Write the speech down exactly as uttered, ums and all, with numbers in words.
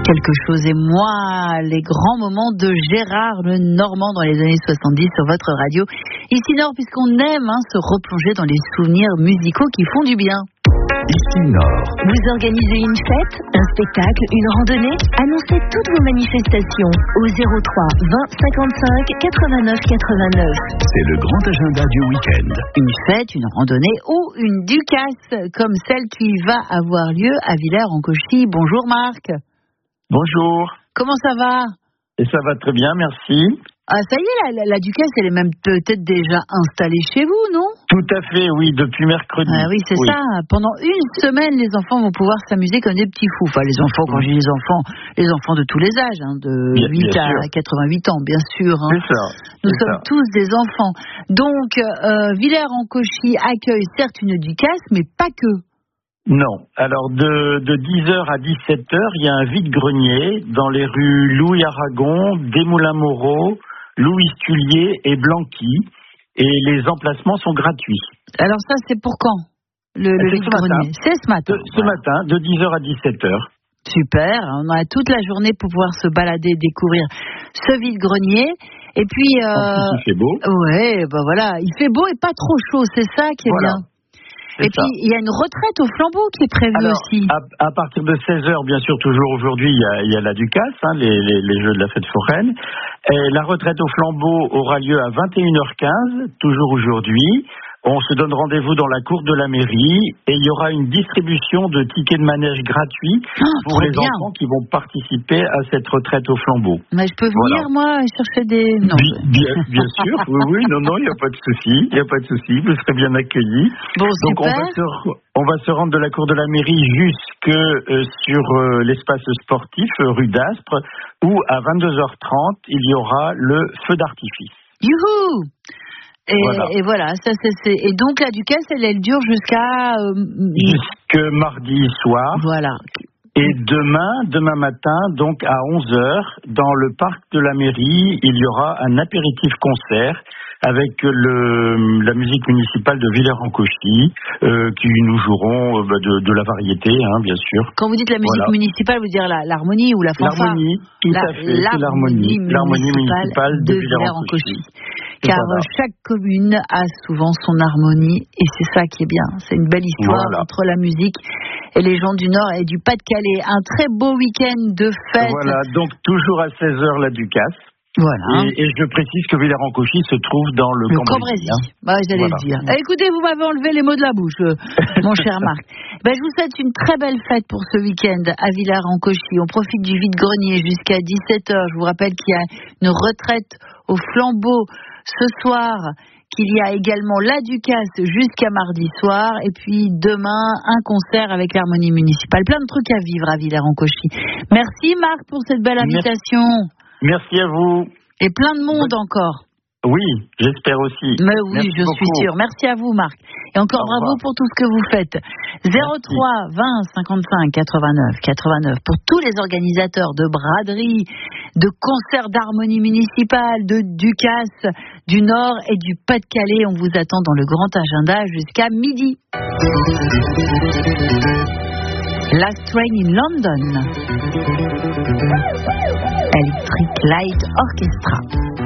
quelque chose. Et moi, les grands moments de Gérard Lenormand dans les années soixante-dix sur votre radio. Ici Nord, puisqu'on aime hein, se replonger dans les souvenirs musicaux qui font du bien. Ici Nord. Vous organisez une fête, un spectacle, une randonnée? Annoncez toutes vos manifestations au zéro trois vingt cinquante-cinq quatre-vingt-neuf quatre-vingt-neuf. C'est le grand agenda du week-end. Une fête, une randonnée ou une ducasse, comme celle qui va avoir lieu à Villers-en-Cauchy. Bonjour Marc. Bonjour. Comment ça va? Et ça va très bien, merci. Ah, ça y est, la, la, la ducasse, elle est même peut-être déjà installée chez vous, non? Tout à fait, oui, depuis mercredi. Ah oui, c'est oui. ça. Pendant une semaine, les enfants vont pouvoir s'amuser comme des petits fous. Enfin, les enfants, quand je dis les enfants, les enfants de tous les âges, hein, de bien, huit bien à sûr. quatre-vingt-huit ans, bien sûr. Hein. C'est ça. Nous c'est sommes ça. tous des enfants. Donc, euh, Villers-en-Cauchy accueille certes une ducasse, mais pas que. Non. Alors, de, de dix heures à dix-sept heures, il y a un vide-grenier dans les rues Louis Aragon, Desmoulins-Moreau, Louis Tullier et Blanqui. Et les emplacements sont gratuits. Alors ça, c'est pour quand le, le vide-grenier? C'est ce matin. De, ce matin, de dix heures à dix-sept heures. Super. On a toute la journée pour pouvoir se balader, découvrir ce vide-grenier. Et puis... Euh, il fait beau. Ouais, ben voilà. Il fait beau et pas trop chaud. C'est ça qui est voilà. bien. Et ça. Puis, il y a une retraite au flambeau qui est prévue Alors, aussi. À, à partir de seize heures, bien sûr, toujours aujourd'hui, il y a, il y a la ducasse, hein, les, les, les jeux de la fête foraine. Et la retraite au flambeau aura lieu à vingt et une heures quinze, toujours aujourd'hui. On se donne rendez-vous dans la cour de la mairie et il y aura une distribution de tickets de manège gratuits oh, pour les bien. enfants qui vont participer à cette retraite au flambeau. Mais je peux venir, voilà. moi, chercher des... Non. Bien, bien, bien sûr, oui, oui, non, non, il n'y a pas de souci, il n'y a pas de souci, vous serez bien accueillis. Bon, Donc, super. on va, se, on va se rendre de la cour de la mairie jusque euh, sur euh, l'espace sportif, euh, rue d'Aspre, où à vingt-deux heures trente, il y aura le feu d'artifice. Youhou! Et voilà. et voilà, ça c'est, c'est et donc la ducasse elle, elle dure jusqu'à euh, jusque mardi soir. Voilà. Et demain, demain matin, donc à onze heures, dans le parc de la mairie, il y aura un apéritif concert avec le, la musique municipale de Villers-en-Cauchy, euh, qui nous joueront euh, de, de la variété, hein, bien sûr. Quand vous dites la musique voilà. municipale, vous dire la, l'harmonie ou la fanfare? L'harmonie, tout la, à fait, l'harmonie, c'est l'harmonie, l'harmonie municipale de, de Villers-en-Cauchy. Car voilà. chaque commune a souvent son harmonie, et c'est ça qui est bien. C'est une belle histoire voilà. entre la musique et les gens du Nord et du Pas-de-Calais. Un très beau week-end de fête. Voilà, donc toujours à seize heures la ducasse. Voilà. Et, et je précise que Villers-en-Cauchy se trouve dans le, le Cambrésis. Hein. Bah, j'allais voilà. le dire. Eh, écoutez, vous m'avez enlevé les mots de la bouche, euh, mon cher Marc. Ben, je vous souhaite une très belle fête pour ce week-end à Villers-en-Cauchy. On profite du vide-grenier jusqu'à dix-sept heures. Je vous rappelle qu'il y a une retraite au flambeau ce soir, qu'il y a également la ducasse jusqu'à mardi soir, et puis demain, un concert avec l'harmonie municipale. Plein de trucs à vivre à Villers-en-Cauchy. Merci Marc pour cette belle invitation. Merci. Merci à vous. Et plein de monde oui. encore. Oui, j'espère aussi. Mais oui, Merci je beaucoup. suis sûre. Merci à vous, Marc. Et encore Au bravo revoir. pour tout ce que vous faites. zéro trois vingt cinquante-cinq quatre-vingt-neuf quatre-vingt-neuf pour tous les organisateurs de braderie, de concerts d'harmonie municipale, de ducasse du Nord et du Pas-de-Calais. On vous attend dans le grand agenda jusqu'à midi. Last Train in London. Electric Light Orchestra.